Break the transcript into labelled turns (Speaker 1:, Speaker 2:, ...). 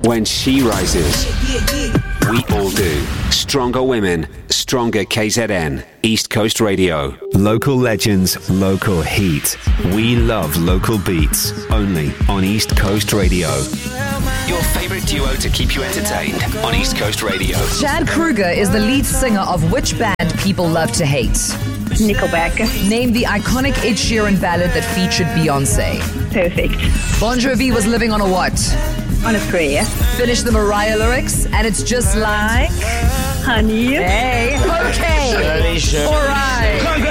Speaker 1: When she rises, we all do. Stronger women, stronger KZN. East Coast Radio. Local legends, local heat. We love local beats. Only on East Coast Radio. Your favorite duo to keep you entertained on East Coast Radio.
Speaker 2: Chad Kroeger is the lead singer of which band people love to hate?
Speaker 3: Nickelback.
Speaker 2: Name the iconic Ed Sheeran ballad that featured Beyonce.
Speaker 3: Perfect.
Speaker 2: Bon Jovi was living on a what?
Speaker 3: On a prayer.
Speaker 2: Finish the Mariah lyrics, and it's just like...
Speaker 3: Honey.
Speaker 2: Hey, okay.
Speaker 4: Shirley.
Speaker 2: All right.